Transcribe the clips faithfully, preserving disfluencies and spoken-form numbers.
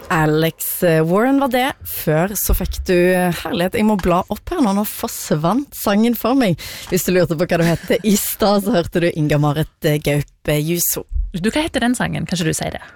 Alex Warren var det. Før så fikk du herlighet. Jeg må bla opp her nå, nå forsvant sangen for meg. Hvis du lurte på hva du hette i stad, så hørte du Inga Marit Gaupe Juso. Du, hva heter den sangen? Kanskje du sier det?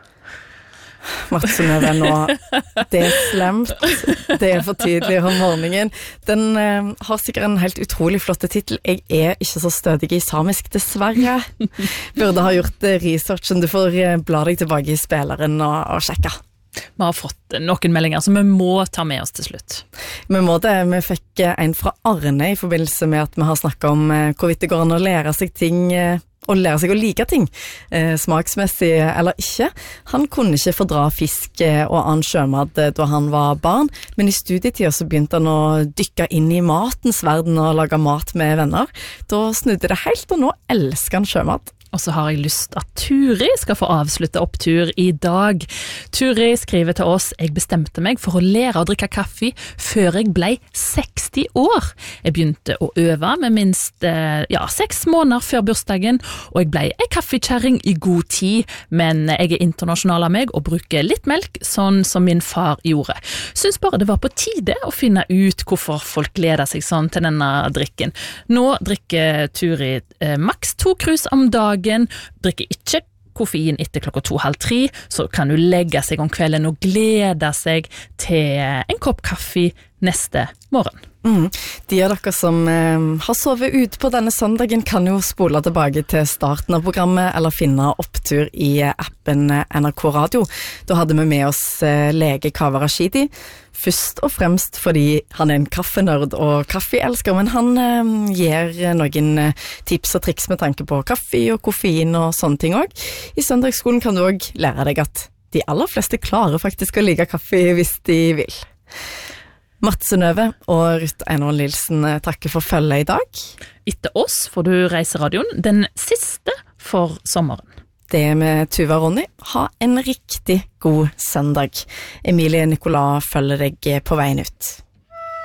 Martsunøve nå. Det er slemt. Det er for tidlig om morgenen. Den eh, har sikkert en helt utrolig flotte titel. Jeg er ikke så stødig i samisk, dessverre. Burde ha gjort researchen. Du får bla deg tilbake i spilleren og, og sjekke. Vi har fått noen meldinger som vi må ta med oss til slutt. Vi må det. Vi fikk en fra Arne i forbindelse med at vi har snakket om hvorvidt det går an å lære seg ting, og lære seg å like ting, smaksmessig eller ikke. Han kunne ikke fordra fisk og annen sjømat da han var barn, men i studietiden så begynte han å dykke inn i matens verden og lage mat med venner. Da snudde det helt, og nå elsker han sjømat. Og så har jeg lyst at Turi skal få avslutte opptur i dag. Turi skriver til oss: jeg bestemte meg for å lære å drikke kaffe før jeg ble seksti år. Jeg begynte å øve med minst ja, seks måneder før bursdagen, og jeg ble en kaffekjæring i god tid, men jeg er internasjonal av meg og bruker litt melk, sånn som min far gjorde. Syns bare det var på tide å finne ut hvorfor folk gleder seg sånn til denne drikken. Nå drikker Turi eh, maks to krus om dagen, drikker ikke koffein etter klokka to halv tre, så kan du legge seg om kvelden og glede seg til en kopp kaffe neste morgen. Mm. De av dere som eh, har sovet ut på denne søndagen kan jo spole tilbake til starten av programmet eller finne opptur i appen N R K Radio. Da hadde vi med oss eh, lege Kaveh Rashidi, først og fremst fordi han er en kaffenørd og kaffeelsker, men han eh, gir noen eh, tips og triks med tanke på kaffe og koffein og sånne ting også. I søndagsskolen kan du også lære deg at de aller fleste klarer faktisk å like kaffe hvis de vil. Martsunøve og Ruth Einhorn Nilsen takker for følget i dag. Etter oss får du Reiseradioen, den siste for sommeren. Det med Tuva og Ronny. Ha en riktig god søndag. Emilie Nicolas følger deg på veien ut.